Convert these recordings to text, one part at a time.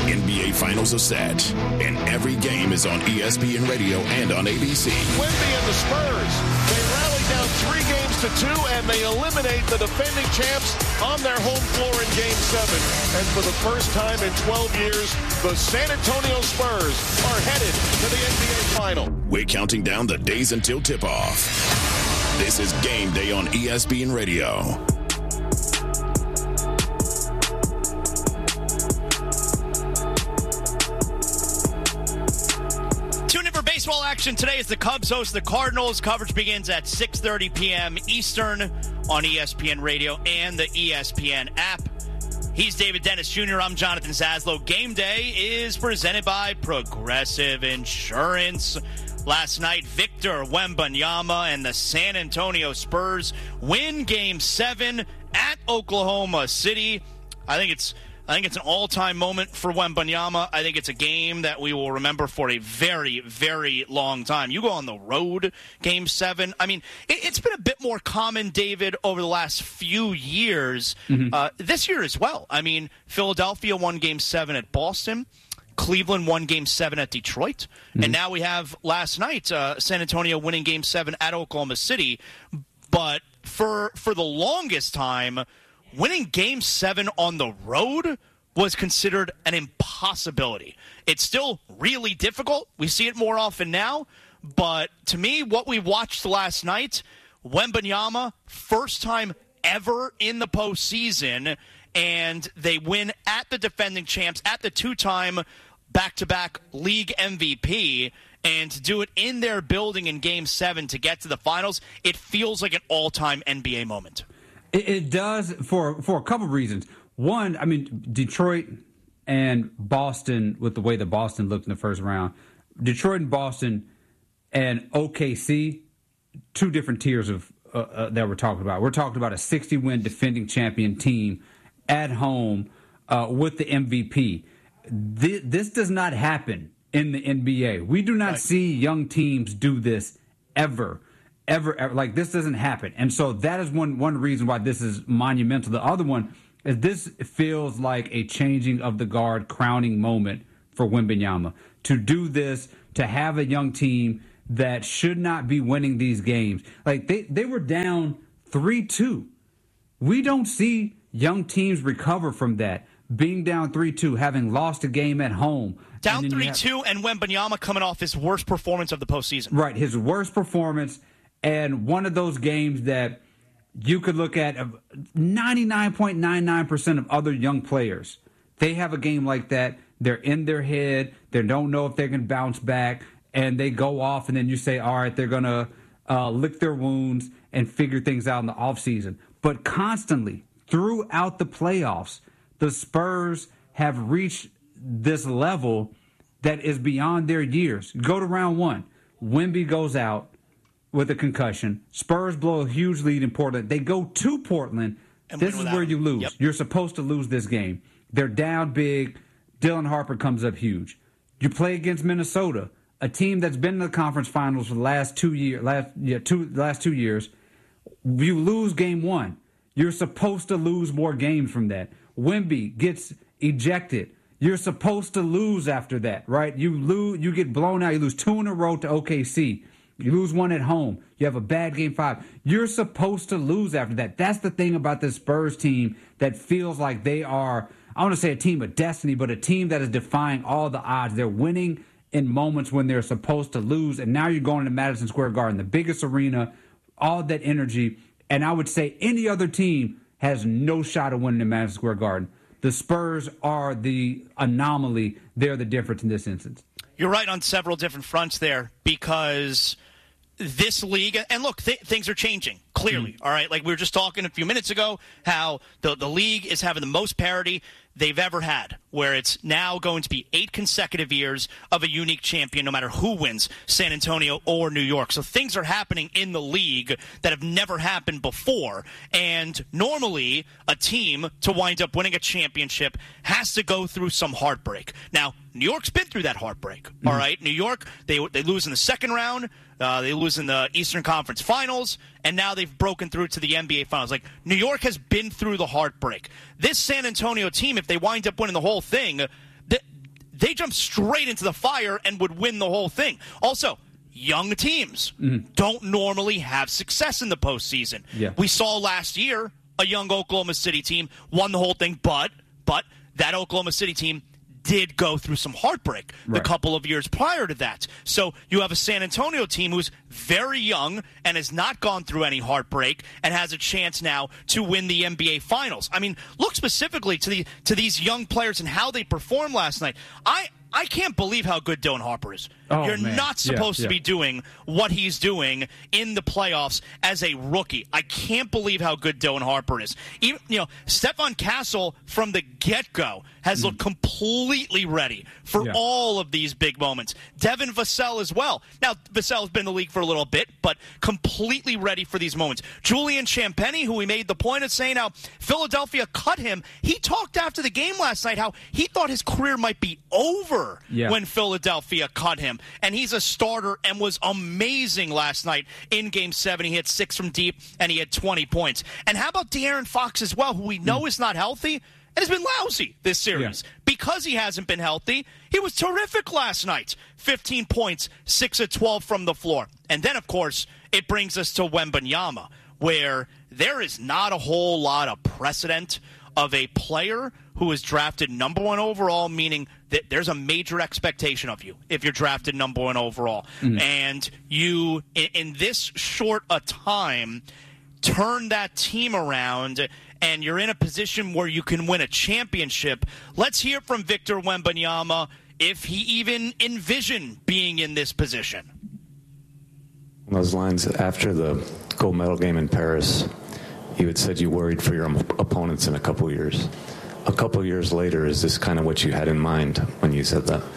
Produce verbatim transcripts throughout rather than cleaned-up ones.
N B A Finals are set, and every game is on E S P N Radio and on A B C. Wemby and the Spurs, they rally down three games to two, and they eliminate the defending champs on their home floor in Game seven. And for the first time in twelve years, the San Antonio Spurs are headed to the N B A Final. We're counting down the days until tip-off. This is Game Day on E S P N Radio. Baseball action today as the Cubs host the Cardinals. Coverage begins at six thirty p.m. Eastern on E S P N Radio and the E S P N app. He's David Dennis Junior I'm Jonathan Zaslow. Game Day is presented by Progressive Insurance. Last night, Victor Wembanyama and the San Antonio Spurs win Game seven at Oklahoma City. I think it's I think it's an all-time moment for Wembanyama. I think it's a game that we will remember for a very, very long time. You go on the road, Game seven. I mean, it, it's been a bit more common, David, over the last few years. Mm-hmm. Uh, this year as well. I mean, Philadelphia won Game seven at Boston. Cleveland won Game seven at Detroit. Mm-hmm. And now we have last night uh, San Antonio winning Game seven at Oklahoma City. But for for the longest time, winning Game seven on the road was considered an impossibility. It's still really difficult. We see it more often now. But to me, what we watched last night, Wembanyama, first time ever in the postseason, and they win at the defending champs, at the two-time back-to-back league M V P, and to do it in their building in Game seven to get to the finals, it feels like an all-time N B A moment. It, it does for for a couple of reasons. One, I mean, Detroit and Boston, with the way that Boston looked in the first round, Detroit and Boston and O K C, two different tiers of uh, uh, that we're talking about. We're talking about a sixty-win defending champion team at home uh, with the M V P. This, this does not happen in the N B A. We do not right. see young teams do this ever. Ever, ever, like this doesn't happen. And so that is one one reason why this is monumental. The other one is this feels like a changing of the guard crowning moment for Wembanyama. To do this, to have a young team that should not be winning these games. Like they, they were down three two. We don't see young teams recover from that. Being down three two, having lost a game at home. Down three two and Wembanyama coming off his worst performance of the postseason. Right, his worst performance. And one of those games that you could look at, ninety-nine point nine nine percent of other young players, they have a game like that. They're in their head. They don't know if they can bounce back. And they go off, and then you say, all right, they're going to uh, lick their wounds and figure things out in the offseason. But constantly, throughout the playoffs, the Spurs have reached this level that is beyond their years. Go to round one. Wemby goes out with a concussion. Spurs blow a huge lead in Portland. They go to Portland. And this is where you lose. Yep. You're supposed to lose this game. They're down big. Dylan Harper comes up huge. You play against Minnesota, a team that's been in the conference finals for the last two years. Last yeah, two last two years. You lose game one. You're supposed to lose more games from that. Wemby gets ejected. You're supposed to lose after that, right? You lose. You get blown out. You lose two in a row to O K C. You lose one at home. You have a bad game five. You're supposed to lose after that. That's the thing about this Spurs team that feels like they are, I want to say a team of destiny, but a team that is defying all the odds. They're winning in moments when they're supposed to lose. And now you're going to Madison Square Garden, the biggest arena, all that energy. And I would say any other team has no shot of winning in Madison Square Garden. The Spurs are the anomaly. They're the difference in this instance. You're right on several different fronts there because this league, and look, th- things are changing, clearly, mm-hmm. all right? Like we were just talking a few minutes ago, how the, the league is having the most parity they've ever had, where it's now going to be eight consecutive years of a unique champion, no matter who wins, San Antonio or New York. So things are happening in the league that have never happened before. And normally, a team to wind up winning a championship has to go through some heartbreak. Now, New York's been through that heartbreak, mm-hmm. all right? New York, they they lose in the second round. Uh, they lose in the Eastern Conference Finals, and now they've broken through to the N B A Finals. Like, New York has been through the heartbreak. This San Antonio team, if they wind up winning the whole thing, th- they jump straight into the fire and would win the whole thing. Also, young teams mm-hmm. don't normally have success in the postseason. Yeah. We saw last year a young Oklahoma City team won the whole thing, but but that Oklahoma City team did go through some heartbreak right. the couple of years prior to that. So you have a San Antonio team who's very young and has not gone through any heartbreak and has a chance now to win the N B A Finals. I mean, look specifically to the to these young players and how they performed last night. I I can't believe how good Dylan Harper is. Oh, You're man. not supposed yeah, to yeah. be doing what he's doing in the playoffs as a rookie. I can't believe how good Dylan Harper is. Even, you know, Stephon Castle from the get-go has mm. looked completely ready for yeah. all of these big moments. Devin Vassell as well. Now, Vassell's been in the league for a little bit, but completely ready for these moments. Julian Champagnie, who we made the point of saying how Philadelphia cut him, he talked after the game last night how he thought his career might be over yeah. when Philadelphia cut him. And he's a starter and was amazing last night in Game seven. He hit six from deep, and he had twenty points. And how about De'Aaron Fox as well, who we know mm. is not healthy and has been lousy this series. Yeah. Because he hasn't been healthy, he was terrific last night. fifteen points, six of twelve from the floor. And then, of course, it brings us to Wembanyama, where there is not a whole lot of precedent of a player who is drafted number one overall, meaning that there's a major expectation of you if you're drafted number one overall. Mm-hmm. And you, in, in this short a time, turn that team around, and you're in a position where you can win a championship. Let's hear from Victor Wembanyama if he even envisioned being in this position. On those lines, after the gold medal game in Paris, you had said you worried for your opponents in a couple of years. A couple of years later, is this kind of what you had in mind when you said that?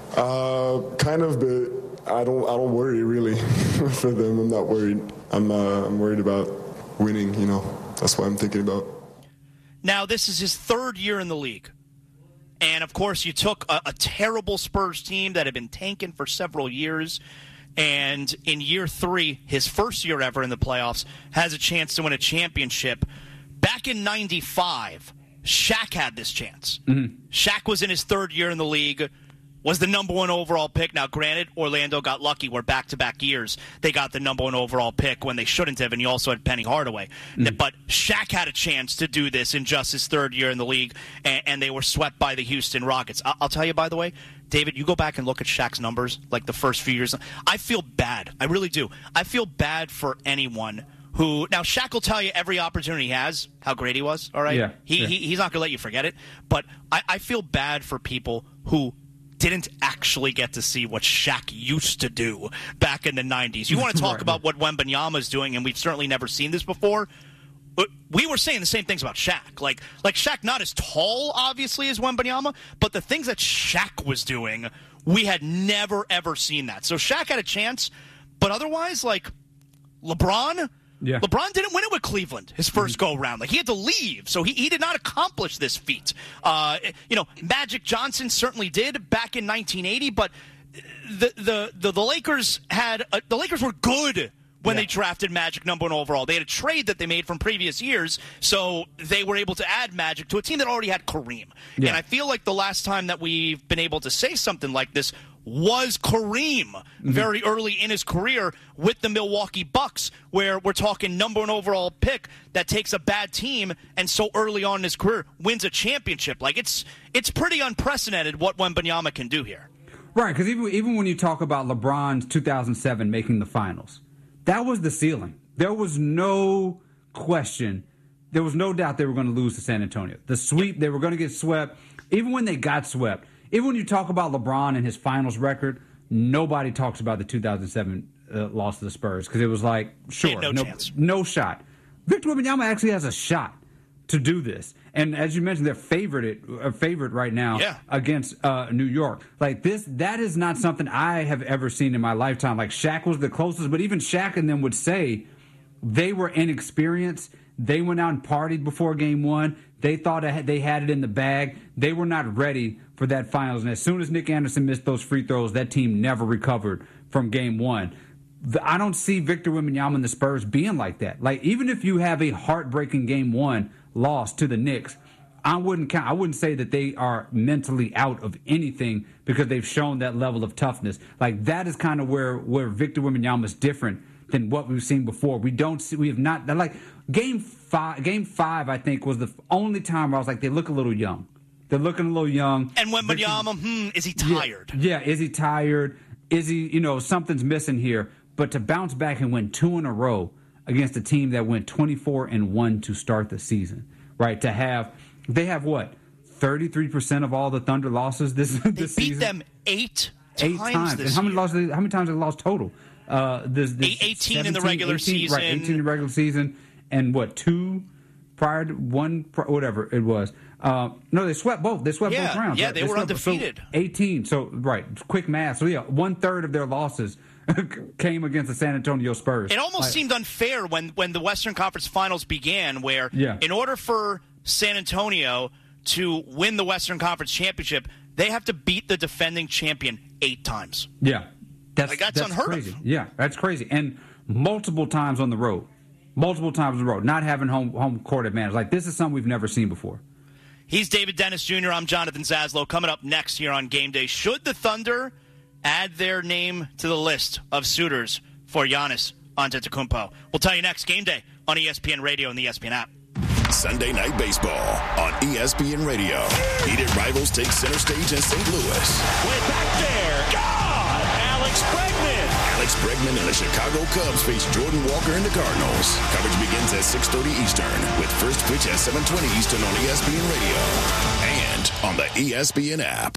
Uh, kind of, but I don't. I don't worry really for them. I'm not worried. I'm. Uh, I'm worried about winning. You know, that's what I'm thinking about. Now, this is his third year in the league, and of course, you took a, a terrible Spurs team that had been tanking for several years. And in year three, his first year ever in the playoffs, has a chance to win a championship. Back in ninety-five, Shaq had this chance. Mm-hmm. Shaq was in his third year in the league, was the number one overall pick. Now, granted, Orlando got lucky where back-to-back years they got the number one overall pick when they shouldn't have, and you also had Penny Hardaway. Mm-hmm. But Shaq had a chance to do this in just his third year in the league, and, and they were swept by the Houston Rockets. I- I'll tell you, by the way, David, you go back and look at Shaq's numbers, like the first few years. I feel bad. I really do. I feel bad for anyone who – now, Shaq will tell you every opportunity he has how great he was, all right? Yeah, he, yeah. he He's not going to let you forget it. But I, I feel bad for people who didn't actually get to see what Shaq used to do back in the nineties. You want to talk right. about what Wembanyama's doing, and we've certainly never seen this before. We were saying the same things about Shaq. Like, like Shaq not as tall, obviously, as Wembanyama, but the things that Shaq was doing, we had never, ever seen that. So Shaq had a chance, but otherwise, like, LeBron, yeah. LeBron didn't win it with Cleveland his first mm-hmm. go-around. Like, he had to leave, so he, he did not accomplish this feat. Uh, you know, Magic Johnson certainly did back in nineteen eighty, but the the the, the Lakers had a, the Lakers were good when yeah. they drafted Magic number one overall. They had a trade that they made from previous years, so they were able to add Magic to a team that already had Kareem. Yeah. And I feel like the last time that we've been able to say something like this was Kareem mm-hmm. very early in his career with the Milwaukee Bucks, where we're talking number one overall pick that takes a bad team and so early on in his career wins a championship. Like, it's it's pretty unprecedented what Wembanyama can do here. Right, because even, even when you talk about LeBron's two thousand seven making the finals, that was the ceiling. There was no question. There was no doubt they were going to lose to San Antonio. The sweep, they were going to get swept. Even when they got swept, even when you talk about LeBron and his finals record, nobody talks about the two thousand seven uh, loss to the Spurs because it was like, sure, no, no, chance. no shot. Victor Wembanyama actually has a shot to do this. And as you mentioned, they're favorite, uh, favorite right now yeah. against uh, New York. Like this, that is not something I have ever seen in my lifetime. Like Shaq was the closest, but even Shaq and them would say they were inexperienced. They went out and partied before game one. They thought they had it in the bag. They were not ready for that finals. And as soon as Nick Anderson missed those free throws, that team never recovered from game one. I don't see Victor Wembanyama and the Spurs being like that. Like, even if you have a heartbreaking game one loss to the Knicks, I wouldn't count. I wouldn't say that they are mentally out of anything because they've shown that level of toughness. Like that is kind of where where Victor Wembanyama is different than what we've seen before. We don't see. We have not like game five. Game five, I think, was the only time where I was like, they look a little young. They're looking a little young. And Wembanyama, hmm, is he tired? Yeah, yeah, is he tired? Is he? You know, something's missing here. But to bounce back and win two in a row against a team that went twenty-four and one to start the season, right? To have. They have what? thirty-three percent of all the Thunder losses this, they this beat season? them eight, eight times. times. This and how many year. losses? How many times have they lost total? Uh, this, this eighteen in the regular eighteen, season. Right, eighteen in the regular season. And what, two prior to one, whatever it was. Uh, no, they swept both. They swept yeah, both rounds. Yeah, right? they, they were swept, undefeated. So eighteen. So, right, quick math. So, yeah, one-third of their losses came against the San Antonio Spurs. It almost like, seemed unfair when, when the Western Conference Finals began, where yeah. in order for San Antonio to win the Western Conference Championship, they have to beat the defending champion eight times. Yeah. That's, like, that's, that's unheard crazy. of. Yeah, that's crazy. And multiple times on the road. Multiple times on the road. Not having home home court advantage. Like, this is something we've never seen before. He's David Dennis Junior I'm Jonathan Zaslow. Coming up next here on Game Day, should the Thunder add their name to the list of suitors for Giannis Antetokounmpo? We'll tell you next. Game Day on E S P N Radio and the E S P N app. Sunday Night Baseball on E S P N Radio. Heated rivals take center stage in Saint Louis. Way back there. God! Alex Bregman. Alex Bregman and the Chicago Cubs face Jordan Walker and the Cardinals. Coverage begins at six thirty Eastern with first pitch at seven twenty Eastern on E S P N Radio and on the E S P N app.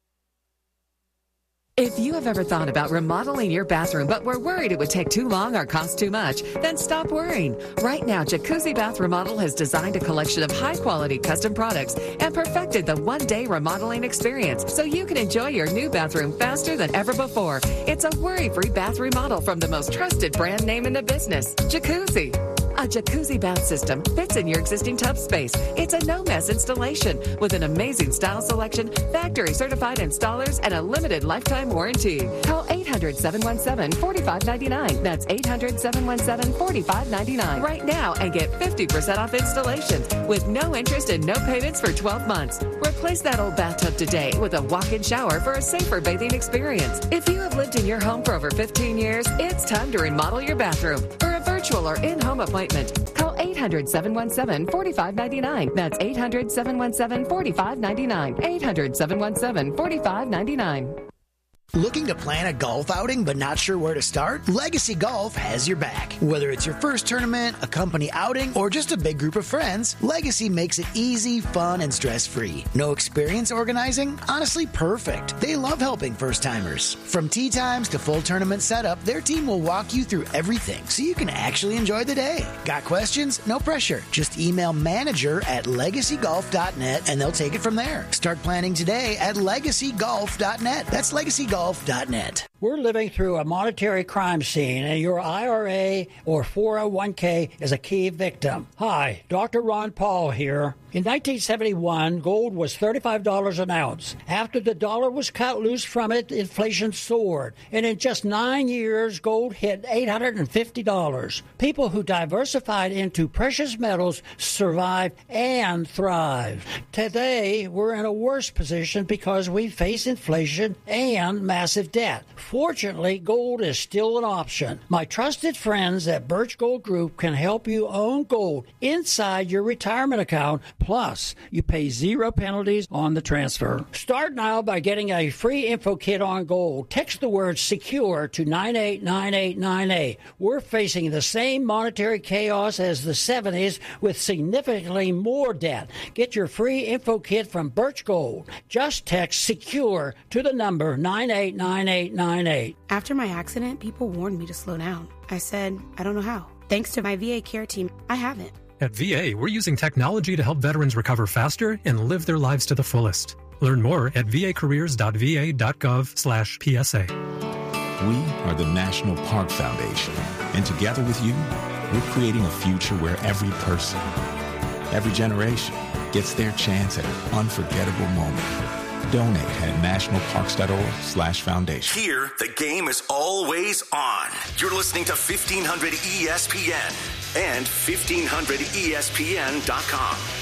If you have ever thought about remodeling your bathroom but were worried it would take too long or cost too much, then stop worrying. Right now, Jacuzzi Bath Remodel has designed a collection of high-quality custom products and perfected the one-day remodeling experience so you can enjoy your new bathroom faster than ever before. It's a worry-free bath remodel from the most trusted brand name in the business, Jacuzzi. A jacuzzi bath system fits in your existing tub space. It's a no-mess installation with an amazing style selection, factory-certified installers, and a limited lifetime warranty. Call eight hundred, seven one seven, four five nine nine. That's eight hundred, seven one seven, four five nine nine right now and get fifty percent off installation with no interest and no payments for twelve months. Replace that old bathtub today with a walk-in shower for a safer bathing experience. If you have lived in your home for over fifteen years, it's time to remodel your bathroom. For a virtual or in-home appointment, call eight hundred, seven one seven, four five nine nine. That's eight hundred, seven one seven, four five nine nine. eight hundred, seven one seven, four five nine nine. Looking to plan a golf outing but not sure where to start? Legacy Golf has your back. Whether it's your first tournament, a company outing, or just a big group of friends, Legacy makes it easy, fun, and stress-free. No experience organizing? Honestly, perfect. They love helping first-timers. From tee times to full tournament setup, their team will walk you through everything so you can actually enjoy the day. Got questions? No pressure. Just email manager at legacy golf dot net and they'll take it from there. Start planning today at legacy golf dot net. That's legacy golf dot net. We're living through a monetary crime scene, and your I R A or four oh one k is a key victim. Hi, Doctor Ron Paul here. In nineteen seventy-one, gold was thirty-five dollars an ounce. After the dollar was cut loose from it, inflation soared. And in just nine years, gold hit eight hundred fifty dollars. People who diversified into precious metals survived and thrived. Today, we're in a worse position because we face inflation and massive debt. Fortunately, gold is still an option. My trusted friends at Birch Gold Group can help you own gold inside your retirement account. Plus, you pay zero penalties on the transfer. Start now by getting a free info kit on gold. Text the word SECURE to nine eight nine eight nine eight. We're facing the same monetary chaos as the seventies with significantly more debt. Get your free info kit from Birch Gold. Just text SECURE to the number nine eight nine eight nine eight. After my accident, people warned me to slow down. I said, I don't know how. Thanks to my V A care team, I haven't. At V A, we're using technology to help veterans recover faster and live their lives to the fullest. Learn more at v a careers dot v a dot gov slash P S A. We are the National Park Foundation, and together with you, we're creating a future where every person, every generation, gets their chance at an unforgettable moment. Donate at nationalparks.org slash foundation. Here, the game is always on. You're listening to fifteen hundred E S P N and fifteen hundred E S P N dot com.